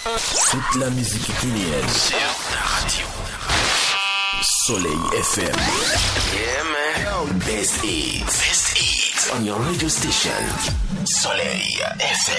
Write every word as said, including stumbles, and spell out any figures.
Toute la musique guinéenne sur ta radio. Soleil F M. Yeah, man. Best Hits. Best Hits on your radio station. Soleil F M.